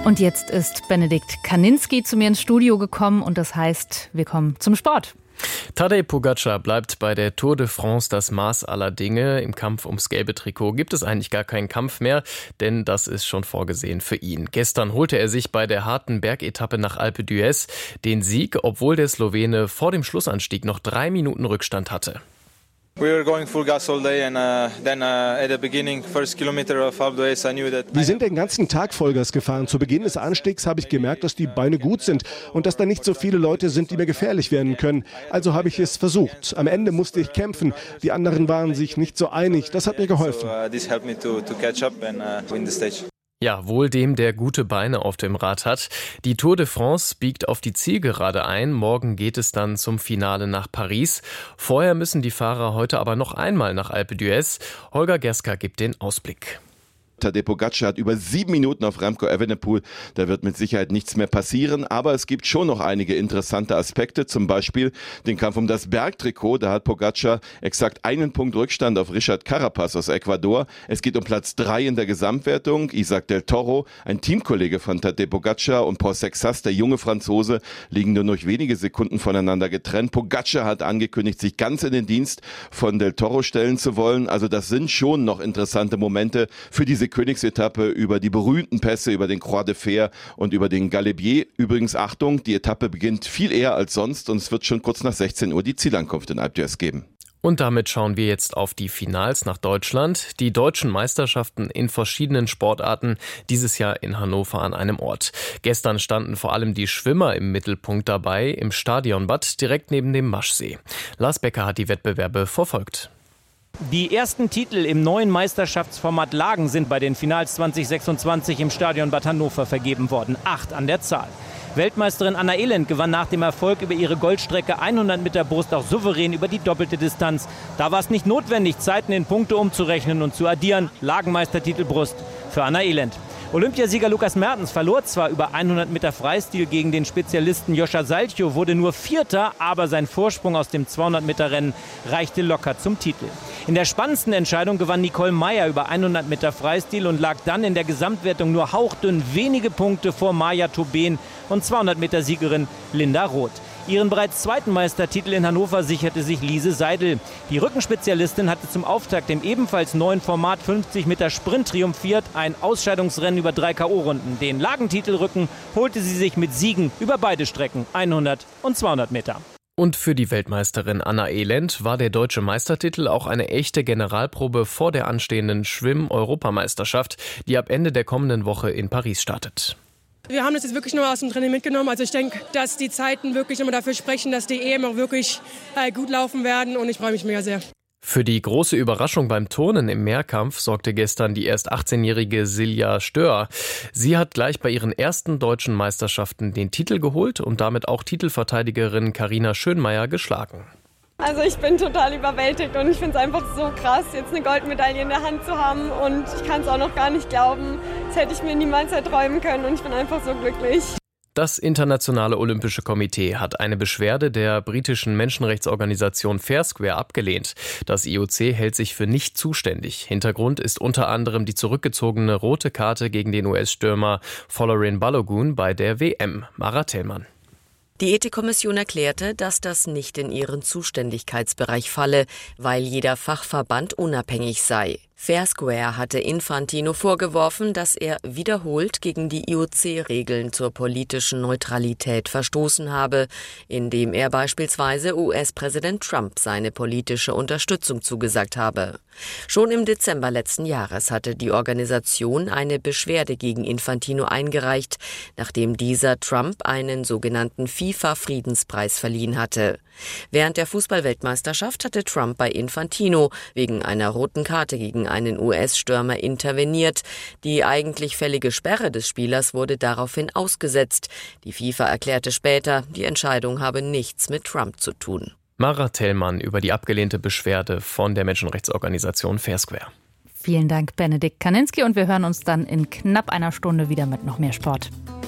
Und jetzt ist Benedikt Kaninski zu mir ins Studio gekommen und das heißt, wir kommen zum Sport. Tadej Pogačar bleibt bei der Tour de France das Maß aller Dinge. Im Kampf ums gelbe Trikot gibt es eigentlich gar keinen Kampf mehr, denn das ist schon vorgesehen für ihn. Gestern holte er sich bei der harten Bergetappe nach Alpe d'Huez den Sieg, obwohl der Slowene vor dem Schlussanstieg noch 3 Minuten Rückstand hatte. Wir sind den ganzen Tag Vollgas gefahren. Zu Beginn des Anstiegs habe ich gemerkt, dass die Beine gut sind und dass da nicht so viele Leute sind, die mir gefährlich werden können. Also habe ich es versucht. Am Ende musste ich kämpfen. Die anderen waren sich nicht so einig. Das hat mir geholfen. Ja, wohl dem, der gute Beine auf dem Rad hat. Die Tour de France biegt auf die Zielgerade ein. Morgen geht es dann zum Finale nach Paris. Vorher müssen die Fahrer heute aber noch einmal nach Alpe d'Huez. Holger Gerska gibt den Ausblick. Tadej Pogačar hat über 7 Minuten auf Remco Evenepoel. Da wird mit Sicherheit nichts mehr passieren, aber es gibt schon noch einige interessante Aspekte, zum Beispiel den Kampf um das Bergtrikot. Da hat Pogačar exakt 1 Punkt Rückstand auf Richard Carapaz aus Ecuador. Es geht um Platz 3 in der Gesamtwertung. Isaac del Toro, ein Teamkollege von Tadej Pogačar, und Paul Sexas, der junge Franzose, liegen nur noch wenige Sekunden voneinander getrennt. Pogačar hat angekündigt, sich ganz in den Dienst von del Toro stellen zu wollen. Also das sind schon noch interessante Momente für diese Königsetappe über die berühmten Pässe, über den Croix de Fer und über den Galibier. Übrigens, Achtung, die Etappe beginnt viel eher als sonst und es wird schon kurz nach 16 Uhr die Zielankunft in Alpe d'Huez geben. Und damit schauen wir jetzt auf die Finals nach Deutschland. Die deutschen Meisterschaften in verschiedenen Sportarten, dieses Jahr in Hannover an einem Ort. Gestern standen vor allem die Schwimmer im Mittelpunkt dabei, im Stadionbad direkt neben dem Maschsee. Lars Becker hat die Wettbewerbe verfolgt. Die ersten Titel im neuen Meisterschaftsformat Lagen sind bei den Finals 2026 im Stadionbad Hannover vergeben worden. 8 an der Zahl. Weltmeisterin Anna Elend gewann nach dem Erfolg über ihre Goldstrecke 100 Meter Brust auch souverän über die doppelte Distanz. Da war es nicht notwendig, Zeiten in Punkte umzurechnen und zu addieren. Lagenmeistertitel Brust für Anna Elend. Olympiasieger Lukas Mertens verlor zwar über 100 Meter Freistil gegen den Spezialisten Joscha Salcho, wurde nur Vierter, aber sein Vorsprung aus dem 200-Meter-Rennen reichte locker zum Titel. In der spannendsten Entscheidung gewann Nicole Meyer über 100 Meter Freistil und lag dann in der Gesamtwertung nur hauchdünn wenige Punkte vor Maja Tobin und 200-Meter-Siegerin Linda Roth. Ihren bereits zweiten Meistertitel in Hannover sicherte sich Lise Seidel. Die Rückenspezialistin hatte zum Auftakt im ebenfalls neuen Format 50 Meter Sprint triumphiert, ein Ausscheidungsrennen über 3 K.O.-Runden. Den Lagentitelrücken holte sie sich mit Siegen über beide Strecken, 100 und 200 Meter. Und für die Weltmeisterin Anna Elend war der deutsche Meistertitel auch eine echte Generalprobe vor der anstehenden Schwimm-Europameisterschaft, die ab Ende der kommenden Woche in Paris startet. Wir haben das jetzt wirklich nur aus dem Training mitgenommen. Also ich denke, dass die Zeiten wirklich immer dafür sprechen, dass die EM auch wirklich gut laufen werden und ich freue mich mega sehr. Für die große Überraschung beim Turnen im Mehrkampf sorgte gestern die erst 18-jährige Silja Stör. Sie hat gleich bei ihren ersten deutschen Meisterschaften den Titel geholt und damit auch Titelverteidigerin Carina Schönmeier geschlagen. Also ich bin total überwältigt und ich finde es einfach so krass, jetzt eine Goldmedaille in der Hand zu haben und ich kann es auch noch gar nicht glauben. Das hätte ich mir niemals erträumen können und ich bin einfach so glücklich. Das Internationale Olympische Komitee hat eine Beschwerde der britischen Menschenrechtsorganisation Fair Square abgelehnt. Das IOC hält sich für nicht zuständig. Hintergrund ist unter anderem die zurückgezogene rote Karte gegen den US-Stürmer Folarin Balogun bei der WM. Mara Tellmann. Die Ethikkommission erklärte, dass das nicht in ihren Zuständigkeitsbereich falle, weil jeder Fachverband unabhängig sei. Fair Square hatte Infantino vorgeworfen, dass er wiederholt gegen die IOC-Regeln zur politischen Neutralität verstoßen habe, indem er beispielsweise US-Präsident Trump seine politische Unterstützung zugesagt habe. Schon im Dezember letzten Jahres hatte die Organisation eine Beschwerde gegen Infantino eingereicht, nachdem dieser Trump einen sogenannten FIFA-Friedenspreis verliehen hatte. Während der Fußball-Weltmeisterschaft hatte Trump bei Infantino wegen einer roten Karte gegen einen US-Stürmer interveniert. Die eigentlich fällige Sperre des Spielers wurde daraufhin ausgesetzt. Die FIFA erklärte später, die Entscheidung habe nichts mit Trump zu tun. Mara Tellmann über die abgelehnte Beschwerde von der Menschenrechtsorganisation Fair Square. Vielen Dank, Benedikt Kaninski, und wir hören uns dann in knapp einer Stunde wieder mit noch mehr Sport.